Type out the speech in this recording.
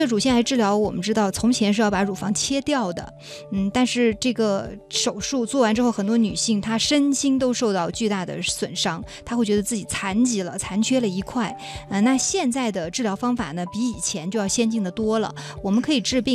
这个乳腺癌治疗，我们知道从前是要把乳房切掉的，但是这个手术做完之后，很多女性她身心都受到巨大的损伤，她会觉得自己残疾了，残缺了一块。那现在的治疗方法呢，比以前就要先进的多了，我们可以治病。